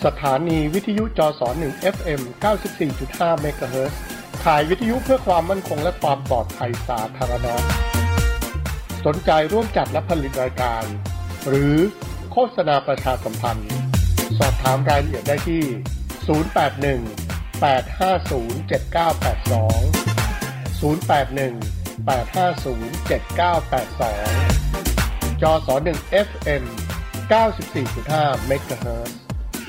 สถานีวิทยุจส1 FM 94.5 เมกะเฮิรตซ์ถ่ายวิทยุเพื่อความมั่นคงและความปลอดภัยสาธารณะสนใจร่วมจัดและผลิตรายการหรือโฆษณาประชาสัมพันธ์สอบถามรายละเอียดได้ที่ 081 850 7982 081 850 7982 จส1 FM 94.5 เมกะเฮิรตซ์